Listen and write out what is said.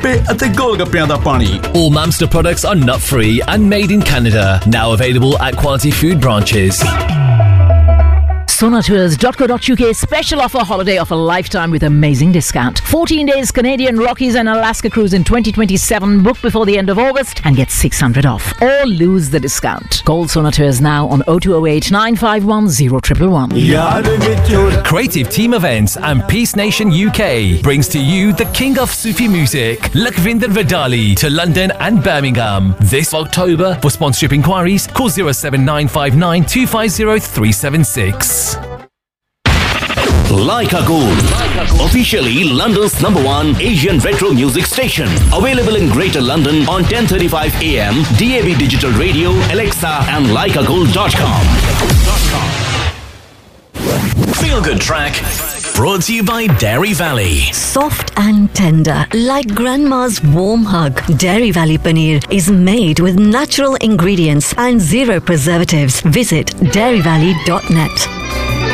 ਗੱਪੇ ਅਤੇ ਗੋਲ-ਗੱਪਿਆਂ ਦਾ ਪਾਣੀ। All Mamster products are nut-free and made in Canada. Now available at Quality Food branches. Sonatours.co.uk special offer, holiday of a lifetime with amazing discount. 14 days Canadian Rockies and Alaska cruise in 2027. Book before the end of August and get 600 off or lose the discount. Call Sonatours now on 0208 951 0111. Creative Team Events and Peace Nation UK brings to you the king of Sufi music, Lakhvinder Vidali, to London and Birmingham this October. For sponsorship inquiries, call 07959 250 376. Like a Gold, officially London's #1 Asian retro music station. Available in Greater London on 10:35 AM, DAB Digital Radio, Alexa and likeagold.com. Feel Good Track, brought to you by Dairy Valley. Soft and tender, like grandma's warm hug. Dairy Valley Paneer is made with natural ingredients and zero preservatives. Visit dairyvalley.net.